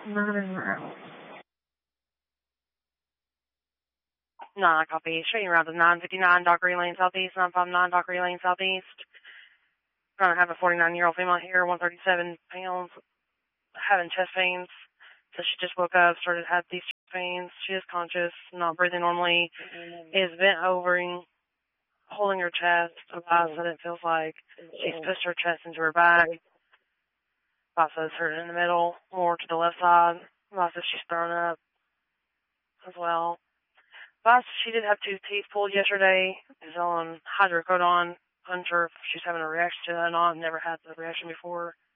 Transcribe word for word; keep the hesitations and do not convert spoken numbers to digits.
Nine, copy. Showing around to nine fifty-nine Dockery Lane Southeast, nine five nine Dockery Lane Southeast. Trying to have a forty-nine-year-old female here, one hundred thirty-seven pounds, having chest pains. So she just woke up, started to have these chest pains. She is conscious, not breathing normally, mm-hmm. is bent over and holding her chest. About mm-hmm. that it feels like she's pushed her chest into her back. About says hurting in the middle, more to the left side. About says she's thrown up as well. But she did have two teeth pulled yesterday. Is on hydrocodone. Unsure if she's having a reaction to that or not. Never had the reaction before.